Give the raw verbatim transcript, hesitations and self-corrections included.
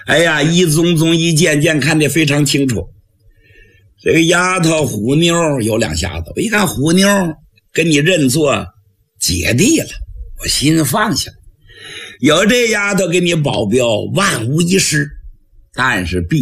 哎呀，一宗宗一件件看得非常清楚。这个丫头虎妞有两下子，我一看虎妞跟你认作姐弟了，我心放下。有这丫头给你保镖，万无一失。但是必